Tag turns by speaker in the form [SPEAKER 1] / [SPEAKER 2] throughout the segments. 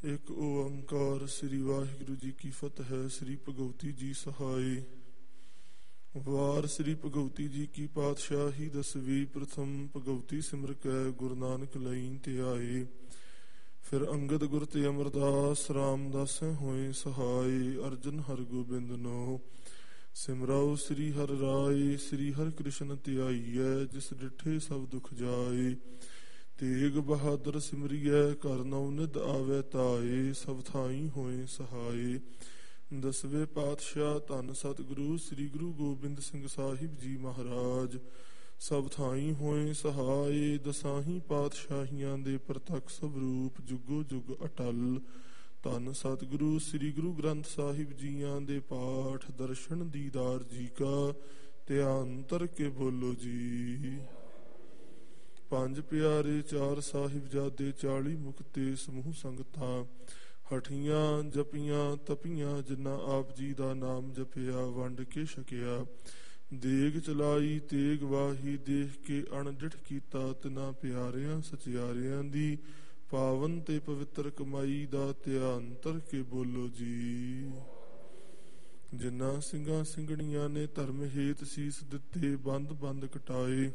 [SPEAKER 1] ਇੱਕ ਓੰਕਾਰ। ਸ੍ਰੀ ਵਾਹਿਗੁਰੂ ਜੀ ਕੀ ਫਤਿਹ। ਸ੍ਰੀ ਭਗਵਤੀ ਜੀ ਸਹਾਈ। ਵਾਰ ਸ੍ਰੀ ਭਗਵਤੀ ਜੀ ਕੀ ਪਾਤਸ਼ਾਹੀ ਦਸਵੀਂ। ਪ੍ਰਥਮ ਭਗਵਤੀ ਸਿਮਰ ਕੈ ਗੁਰੂ ਨਾਨਕ ਲਈ ਤੇ ਆਏ। ਫਿਰ ਅੰਗਦ ਗੁਰ ਤੇ ਅਮਰਦਾਸ ਰਾਮਦਾਸ ਹੋਏ ਸਹਾਈ। ਅਰਜਨ ਹਰਗੋਬਿੰਦ ਨੋ ਸਿਮਰਾਓ ਸ੍ਰੀ ਹਰਿ ਰਾਏ। ਸ੍ਰੀ ਹਰਿ ਕ੍ਰਿਸ਼ਨ ਧਿਆਈਐ ਜਿਸ ਡਿਠੇ ਸਭ ਦੁਖ ਜਾਏ। ਤੇਗ ਬਹਾਦਰ ਸਿਮਰਿਐ ਘਰ ਨਉ ਨਿਧ ਆਵੈ ਤਾਏ। ਸਭ ਥਾਈ ਹੋਏ ਸਹਾਏ। ਦਸਵੇਂ ਪਾਤਸ਼ਾਹ ਧੰਨ ਸਤਿਗੁਰੂ ਸ੍ਰੀ ਗੁਰੂ ਗੋਬਿੰਦ ਸਿੰਘ ਸਾਹਿਬ ਜੀ ਮਹਾਰਾਜ। ਸਭ ਥਾਈ ਹੋਏ ਸਹਾਏ। ਦਸਾਹੀ ਪਾਤਸ਼ਾਹੀਆਂ ਦੇ ਪ੍ਰਤੱਖ ਸਵਰੂਪ ਜੁਗੋ ਜੁਗ ਅਟਲ। ਧੰਨ ਸਤਿਗੁਰੂ ਸ੍ਰੀ ਗੁਰੂ ਗ੍ਰੰਥ ਸਾਹਿਬ ਜੀਆਂ ਦੇ ਪਾਠ ਦਰਸ਼ਨ ਦੀਦਾਰ ਜੀ ਕਾ। ਧਿਆਨ ਧਰ ਕੇ ਬੋਲੋ ਜੀ। ਪੰਜ ਪਿਆਰੇ ਚਾਰ ਸਾਹਿਬਜ਼ਾਦੇ 40 ਮੁਕਤੇ ਸਮੂਹ ਸੰਗਤਾਂ। ਹਠੀਆਂ ਜਪੀਆਂ ਤਪੀਆਂ ਜਿਨ੍ਹਾਂ ਆਪ ਜੀ ਦਾ ਨਾਮ ਜਪਿਆ ਵੰਡ ਕੇ ਛਕਿਆ। ਦੇਗ ਚਲਾਈ ਤੇਗ ਵਾਹੀ ਦੇਖ ਕੇ ਅਣਡਿਠ ਕੀਤਾ। ਤਿਨਾਂ ਪਿਆਰਿਆਂ ਸਚਿਆਰਿਆਂ ਦੀ ਪਾਵਨ ਤੇ ਪਵਿੱਤਰ ਕਮਾਈ ਦਾ ਧਿਆਨ ਧਰ ਕੇ ਬੋਲੋ ਜੀ। ਜਿਨ੍ਹਾਂ ਸਿੰਘਾਂ ਸਿੰਘਣੀਆਂ ਨੇ ਧਰਮ ਹੇਤ ਸੀਸ ਦਿੱਤੇ ਬੰਦ ਬੰਦ ਕਟਾਏ।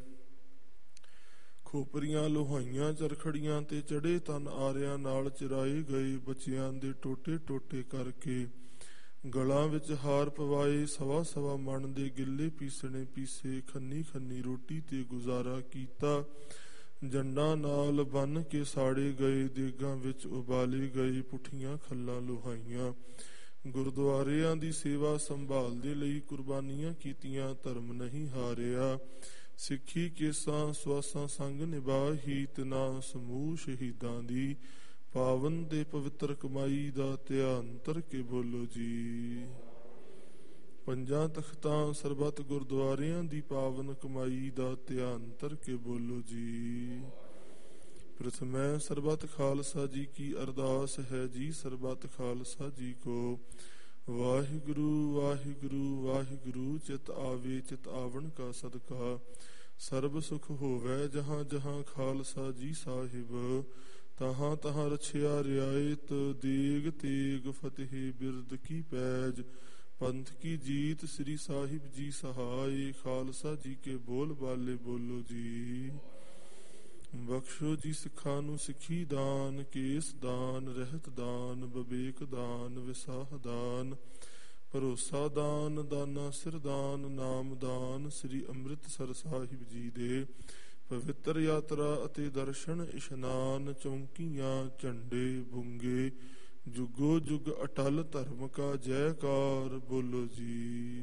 [SPEAKER 1] ਖੋਪਰੀਆਂ ਲੋਹਾਈਆਂ ਚਰਖੜੀਆਂ ਤੇ ਚੜੇ ਤਨ ਆਰਿਆਂ ਨਾਲ ਚਿਰਾਏ ਗਏ। ਬੱਚਿਆਂ ਦੇ ਟੋਟੇ ਟੋਟੇ ਕਰਕੇ ਗਲਾਂ ਵਿੱਚ ਹਾਰ ਪਵਾਏ। ਸਵਾ ਸਵਾ ਮਣ ਦੇ ਗਿੱਲੇ ਪੀਸਣੇ ਪੀਸੇ। ਖੰਨੀ ਖੰਨੀ ਰੋਟੀ ਤੇ ਗੁਜ਼ਾਰਾ ਕੀਤਾ। ਜੰਡਾਂ ਨਾਲ ਬੰਨ ਕੇ ਸਾੜੇ ਗਏ। ਦੇਗਾਂ ਵਿੱਚ ਉਬਾਲੇ ਗਏ ਪੁੱਠੀਆਂ ਖੱਲਾਂ ਲੋਹਾਈਆਂ। ਗੁਰਦੁਆਰਿਆਂ ਦੀ ਸੇਵਾ ਸੰਭਾਲ ਦੇ ਲਈ ਕੁਰਬਾਨੀਆਂ ਕੀਤੀਆਂ। ਧਰਮ ਨਹੀਂ ਹਾਰਿਆ। ਸਿੱਖੀ ਕੇਸਾਂ ਸਵਾਸਾਂ ਸੰਗ ਨਿਭਾਹੀ। ਤਿਨਾਂ ਸਮੂਹ ਸ਼ਹੀਦਾਂ ਦੀ ਪਾਵਨ ਤੇ ਪਵਿੱਤਰ ਕਮਾਈ ਦਾ ਧਿਆਨ ਧਰ ਕੇ ਬੋਲੋ ਜੀ। ਪੰਜਾਂ ਤਖਤਾਂ ਸਰਬੱਤ ਗੁਰਦੁਆਰਿਆਂ ਦੀ ਪਾਵਨ ਕਮਾਈ ਦਾ ਧਿਆਨ ਧਰ ਕੇ ਬੋਲੋ ਜੀ। ਪ੍ਰਥਮੈ ਸਰਬੱਤ ਖਾਲਸਾ ਜੀ ਕੀ ਅਰਦਾਸ ਹੈ ਜੀ। ਸਰਬੱਤ ਖਾਲਸਾ ਜੀ ਕੋ ਵਾਹਿਗੁਰੂ ਵਾਹਿਗੁਰੂ ਵਾਹਿਗੁਰੂ। ਚਿਤ ਆਵੇ ਚਿਤ ਆਵਣ ਕਾ ਸਦਕਾ। ਸਰਬ ਸੁਖ ਹੋਵੈ ਜਹਾਂ ਜਹਾਂ ਖਾਲਸਾ ਜੀ ਸਾਹਿਬ। ਤਹਾਂ ਤਹਾਂ ਰਛਿਆ ਰਿਆਇਤ। ਦੇਗ ਤੇਗ ਫਤਿਹ ਬਿਰਦ ਕੀ ਪੈਜ। ਪੰਥ ਕੀ ਜੀਤ ਸ੍ਰੀ ਸਾਹਿਬ ਜੀ ਸਹਾਏ। ਖਾਲਸਾ ਜੀ ਕੇ ਬੋਲ ਬਾਲੇ ਬੋਲੋ ਜੀ। ਬਖਸ਼ੋ ਜੀ ਸਿੱਖਾਂ ਨੂੰ ਸਿੱਖੀ ਦਾਨ। ਕੇਸ ਦਾਨ ਰਹਿਤ ਦਾਨ ਬਵੇਕ ਦਾਨ ਵਿਸਾਹ ਦਾਨ। ਭਰੋਸਾ ਦਾਨ ਦਾਨਾ ਸਿਰ ਦਾਨ ਨਾਮ ਦਾਨ। ਸ੍ਰੀ ਅੰਮ੍ਰਿਤਸਰ ਸਾਹਿਬ ਜੀ ਦੇ ਪਵਿੱਤਰ ਯਾਤਰਾ ਅਤੇ ਦਰਸ਼ਨ ਇਸ਼ਨਾਨ। ਚੌਂਕੀਆਂ ਝੰਡੇ ਬੁੰਗੇ ਜੁਗੋ ਜੁਗ ਅਟਲ। ਧਰਮ ਕਾ ਜੈਕਾਰ ਬੋਲੋ ਜੀ।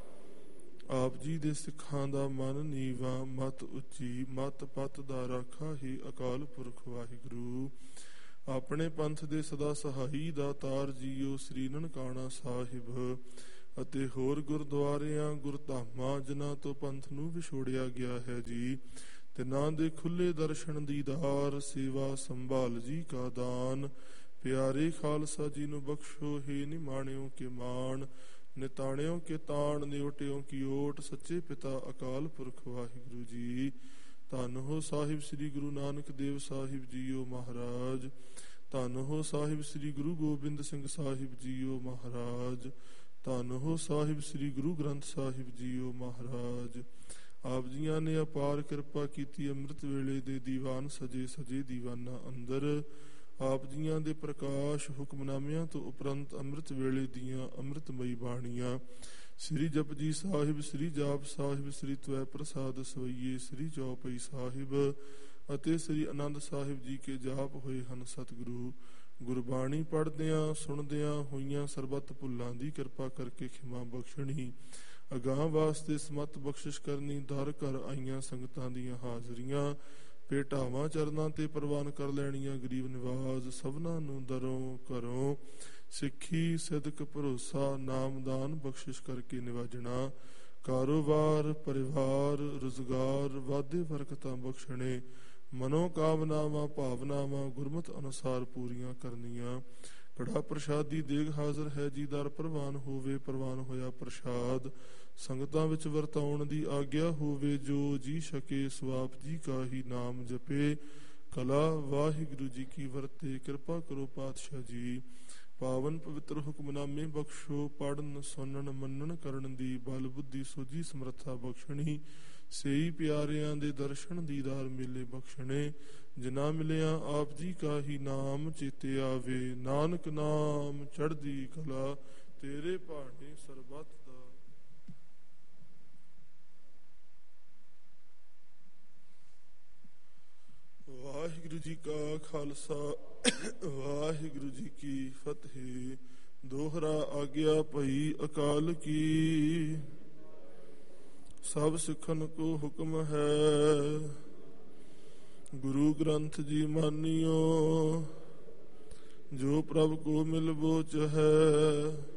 [SPEAKER 1] ਆਪ ਜੀ ਦੇ ਸਿੱਖਾਂ ਦਾ ਮਨ ਨੀਵਾਂ ਮਤ ਉੱਚੀ। ਮਤ ਪਤ ਦਾ ਰਾਖਾ ਹੀ ਅਕਾਲ ਪੁਰਖ ਵਾਹਿਗੁਰੂ। ਆਪਣੇ ਪੰਥ ਦੇ ਸਦਾ ਸਹਾਈ ਦਾਤਾਰ ਜੀਓ ਸ੍ਰੀ ਨਨਕਾਣਾ ਸਾਹਿਬ ਅਤੇ ਹੋਰ ਗੁਰਦੁਆਰਿਆਂ ਗੁਰਧਾਮਾਂ ਜਿਨ੍ਹਾਂ ਤੋਂ ਪੰਥ ਨੂੰ ਵਿਛੋੜਿਆ ਗਿਆ ਹੈ ਜੀ। ਤਿਨਾਂ ਦੇ ਖੁੱਲੇ ਦਰਸ਼ਨ ਦੀਦਾਰ ਸੇਵਾ ਸੰਭਾਲ ਜੀ ਕਾ ਦਾਨ। ਪਿਆਰੇ ਖਾਲਸਾ ਜੀ ਨੂੰ ਬਖਸ਼ੋ ਹੀ ਨਿਮਾਣਿਓ ਕੇ ਮਾਣ। ਨਿਤਾਣਿਓ ਕੇ ਤਾਣ ਨਿਉਟਿਓ ਕੀ ਓਟ। ਸੱਚੇ ਪਿਤਾ ਅਕਾਲ ਪੁਰਖ ਵਾਹਿਗੁਰੂ ਜੀ। ਧੰਨ ਹੋ ਸਾਹਿਬ ਸ੍ਰੀ ਗੁਰੂ ਨਾਨਕ ਦੇਵ ਸਾਹਿਬ ਜੀਓ ਮਹਾਰਾਜ। ਧੰਨ ਹੋ ਸਾਹਿਬ ਸ੍ਰੀ ਗੁਰੂ ਗੋਬਿੰਦ ਸਿੰਘ ਸਾਹਿਬ ਜੀਓ ਮਹਾਰਾਜ। ਧੰਨ ਹੋ ਸਾਹਿਬ ਸ੍ਰੀ ਗੁਰੂ ਗ੍ਰੰਥ ਸਾਹਿਬ ਜੀਓ ਮਹਾਰਾਜ। ਆਪ ਜੀਆਂ ਨੇ ਅਪਾਰ ਕਿਰਪਾ ਕੀਤੀ। ਅੰਮ੍ਰਿਤ ਵੇਲੇ ਦੇ ਦੀਵਾਨ ਸਜੇ ਸਜੇ ਦੀਵਾਨਾਂ ਅੰਦਰ ਆਪ ਜੀਆਂ ਦੇ ਪ੍ਰਕਾਸ਼ ਹੁਕਮਨਾਮਿਆਂ ਤੋਂ ਉਪਰੰਤ ਅੰਮ੍ਰਿਤ ਵੇਲੇ ਦੀਆਂ ਅੰਮ੍ਰਿਤਮਈ ਬਾਣੀਆਂ। ਸ੍ਰੀ ਜਪਜੀ ਸਾਹਿਬ ਸ੍ਰੀ ਜਾਪ ਸਾਹਿਬ ਸ੍ਰੀ ਤਵੈ ਪ੍ਰਸਾਦ ਸਵਈਏ ਸ੍ਰੀ ਚੌਪਈ ਸਾਹਿਬ ਅਤੇ ਸ੍ਰੀ ਆਨੰਦ ਸਾਹਿਬ ਜੀ ਕੇ ਜਾਪ ਹੋਏ ਹਨ। ਸਤਿਗੁਰੂ ਗੁਰਬਾਣੀ ਪੜ੍ਹਦਿਆਂ ਸੁਣਦਿਆਂ ਹੋਈਆਂ ਸਰਬੱਤ ਭੁੱਲਾਂ ਦੀ ਕਿਰਪਾ ਕਰਕੇ ਖਿਮਾ ਬਖਸ਼ਣੀ। ਅਗਾਂਹ ਵਾਸਤੇ ਸਮਤ ਬਖਸ਼ਿਸ਼ ਕਰਨੀ। ਦਰ ਘਰ ਆਈਆਂ ਸੰਗਤਾਂ ਦੀਆਂ ਹਾਜ਼ਰੀਆਂ ਭੇਟਾਵਾਂ ਚਰਨਾਂ ਤੇ ਪ੍ਰਵਾਨ ਕਰ ਲੈਣੀਆਂ। ਗਰੀਬ ਨਿਵਾਜ਼ ਸਭਨਾਂ ਨੂੰ ਦਰੋਂ ਘਰੋਂ ਸਿੱਖੀ ਸਿਦਕ ਭਰੋਸਾ ਨਾਮਦਾਨ ਬਖਸ਼ਿਸ਼ ਕਰਕੇ ਨਿਵਾਜਣਾ। ਕਾਰੋਬਾਰ ਪਰਿਵਾਰ ਰੁਜ਼ਗਾਰ ਵਾਧੇ ਬਰਕਤਾਂ ਬਖਸ਼ਣੇ। ਮਨੋ ਕਾਮਨਾਵਾਂ ਭਾਵਨਾਵਾਂ ਗੁਰਮਤ ਅਨੁਸਾਰ ਪੂਰੀਆਂ ਕਰਨੀਆਂ। ਕੜਾ ਪ੍ਰਸ਼ਾਦੀ ਦੇਗ ਹਾਜ਼ਰ ਹੈ ਜੀ। ਦਰ ਪ੍ਰਵਾਨ ਹੋਵੇ ਪ੍ਰਵਾਨ ਹੋਇਆ ਪ੍ਰਸ਼ਾਦ। ਸੰਗਤਾਂ ਵਿੱਚ ਵਰਤਾਉਣ ਦੀ ਆਗਿਆ ਹੋਵੇ। ਜੋ ਜੀ ਛਕੇ ਸੋ ਆਪ ਜੀ ਕਾ ਹੀ ਨਾਮ ਜਪੇ। ਕਲਾ। ਵਾਹਿਗੁਰੂ ਜੀ ਕੀ ਵਰਤੇ ਕਿਰਪਾ ਕਰੋ ਪਾਤਸ਼ਾਹ ਜੀ। ਪਾਵਨ ਪਵਿੱਤਰ ਹੁਕਮਨਾਮੇ ਬਖਸ਼ੋ, ਪੜਨ ਸੁਣਨ ਮੰਨਣ ਕਰਨ ਦੀ ਬਲ ਬੁੱਧੀ ਸੋਝੀ ਸਮਰੱਥਾ ਬਖਸ਼ਣੀ। ਸਹੀ ਪਿਆਰਿਆਂ ਦੇ ਦਰਸ਼ਨ ਦੀਦਾਰ ਮੇਲੇ ਬਖਸ਼ਣੇ। ਜਿਨਾ ਮਿਲਿਆ ਆਪ ਜੀ ਕਾ ਹੀ ਨਾਮ ਚੇਤੇ ਆਵੇ। ਨਾਨਕ ਨਾਮ ਚੜ੍ਹਦੀ ਕਲਾ, ਤੇਰੇ ਭਾਣੇ ਸਰਬੱਤ ਦਾ। ਵਾਹਿਗੁਰੂ ਜੀ ਕਾ ਖਾਲਸਾ, ਵਾਹਿਗੁਰੂ ਜੀ ਕੀ ਫਤਿਹ। ਦੋਹਰਾ ਆਗਿਆ ਭਈ ਅਕਾਲ ਕੀ, ਸਭ ਸਿੱਖਨ ਕੋ ਹੁਕਮ ਹੈ। ਗੁਰੂ ਗ੍ਰੰਥ ਜੀ ਮਾਨਿਓ, ਜੋ ਪ੍ਰਭ ਕੋ ਮਿਲਬੋ ਚਹੈ।